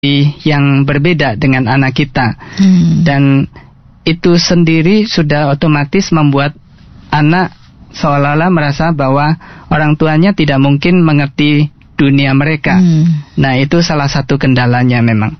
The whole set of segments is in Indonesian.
yang berbeda dengan anak kita. Dan itu sendiri sudah otomatis membuat anak seolah-olah merasa bahwa orang tuanya tidak mungkin mengerti dunia mereka. Nah, itu salah satu kendalanya memang.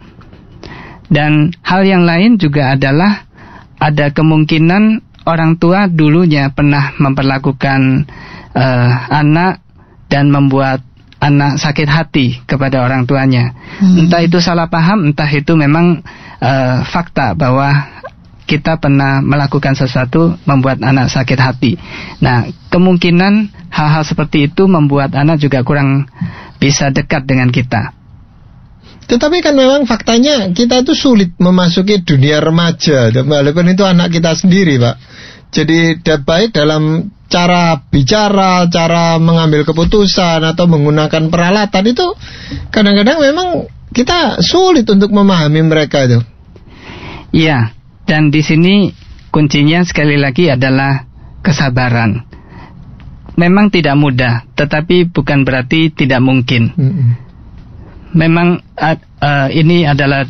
Dan hal yang lain juga adalah ada kemungkinan orang tua dulunya pernah memperlakukan anak dan membuat anak sakit hati kepada orang tuanya. Entah itu salah paham, entah itu memang fakta bahwa kita pernah melakukan sesuatu membuat anak sakit hati. Nah, kemungkinan hal-hal seperti itu membuat anak juga kurang bisa dekat dengan kita. Tetapi kan memang faktanya kita itu sulit memasuki dunia remaja, walaupun itu anak kita sendiri, Pak. Jadi baik dalam cara bicara, cara mengambil keputusan atau menggunakan peralatan itu kadang-kadang memang kita sulit untuk memahami mereka itu. Iya, dan di sini kuncinya sekali lagi adalah kesabaran. Memang tidak mudah, tetapi bukan berarti tidak mungkin. Memang ini adalah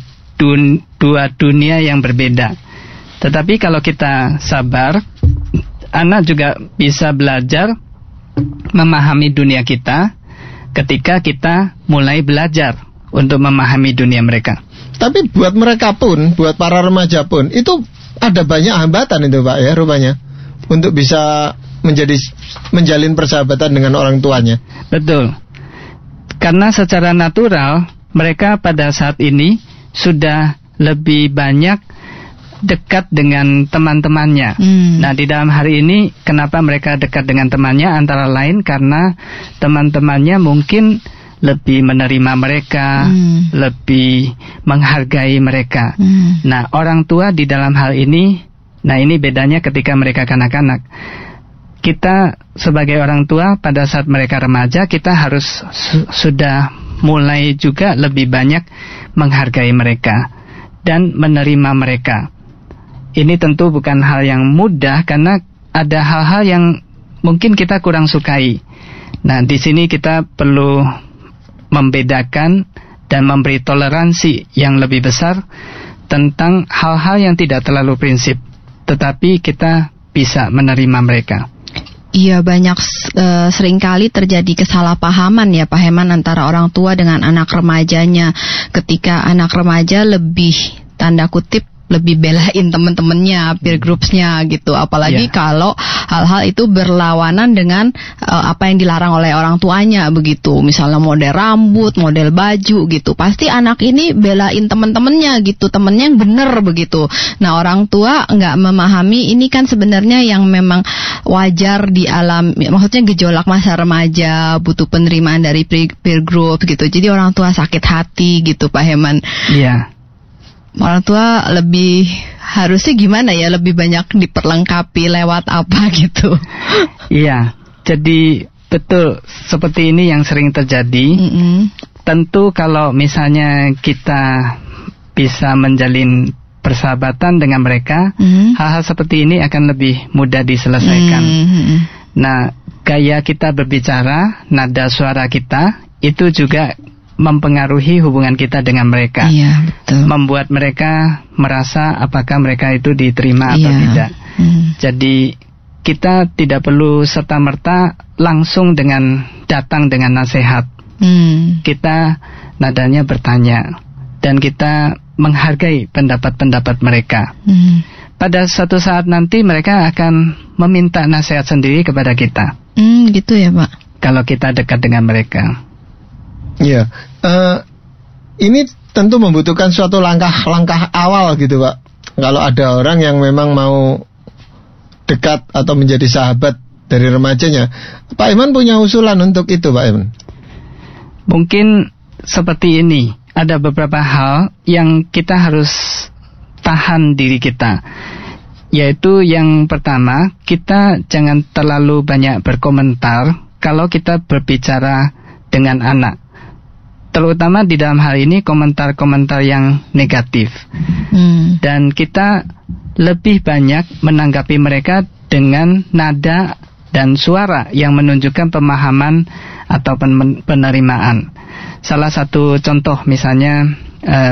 dua dunia yang berbeda. Tetapi kalau kita sabar, anak juga bisa belajar memahami dunia kita ketika kita mulai belajar untuk memahami dunia mereka. Tapi buat mereka pun, buat para remaja pun, itu ada banyak hambatan itu, Pak, ya, rupanya, untuk bisa menjalin persahabatan dengan orang tuanya. Betul. Karena secara natural mereka pada saat ini sudah lebih banyak dekat dengan teman-temannya. Nah, di dalam hari ini kenapa mereka dekat dengan temannya? Antara lain karena teman-temannya mungkin lebih menerima mereka, lebih menghargai mereka. Nah, orang tua di dalam hal ini, nah ini bedanya ketika mereka kanak-kanak. Kita sebagai orang tua pada saat mereka remaja, kita harus sudah mulai juga lebih banyak menghargai mereka dan menerima mereka. Ini tentu bukan hal yang mudah karena ada hal-hal yang mungkin kita kurang sukai. Nah, di sini kita perlu membedakan dan memberi toleransi yang lebih besar tentang hal-hal yang tidak terlalu prinsip, tetapi kita bisa menerima mereka. Iya, banyak seringkali terjadi kesalahpahaman ya Pak Heman antara orang tua dengan anak remajanya. Ketika anak remaja lebih tanda kutip lebih belain teman-temannya, peer groupsnya gitu. Apalagi kalau hal-hal itu berlawanan dengan apa yang dilarang oleh orang tuanya begitu. Misalnya model rambut, model baju gitu. Pasti anak ini belain teman-temannya gitu, temennya yang bener begitu. Nah, orang tua nggak memahami ini kan sebenarnya yang memang wajar di alam, maksudnya gejolak masa remaja, butuh penerimaan dari peer group gitu. Jadi orang tua sakit hati gitu Pak Heman. Iya. Orang tua lebih harusnya gimana ya, lebih banyak diperlengkapi lewat apa gitu. Iya, jadi betul seperti ini yang sering terjadi. Tentu kalau misalnya kita bisa menjalin persahabatan dengan mereka, hal-hal seperti ini akan lebih mudah diselesaikan. Nah, gaya kita berbicara, nada suara kita, itu juga mempengaruhi hubungan kita dengan mereka. Iya, betul. Membuat mereka merasa apakah mereka itu diterima atau tidak. Jadi kita tidak perlu serta-merta langsung datang dengan nasihat. Kita nadanya bertanya dan kita menghargai pendapat-pendapat mereka. Pada suatu saat nanti mereka akan meminta nasihat sendiri kepada kita. Gitu ya Pak. Kalau kita dekat dengan mereka. Iya, ini tentu membutuhkan suatu langkah-langkah awal gitu Pak. Kalau ada orang yang memang mau dekat atau menjadi sahabat dari remajanya, Pak Iman punya usulan untuk itu Pak Iman? Mungkin seperti ini, ada beberapa hal yang kita harus tahan diri kita. Yaitu yang pertama, kita jangan terlalu banyak berkomentar kalau kita berbicara dengan anak. Terutama di dalam hal ini komentar-komentar yang negatif. Dan kita lebih banyak menanggapi mereka dengan nada dan suara yang menunjukkan pemahaman atau penerimaan. Salah satu contoh misalnya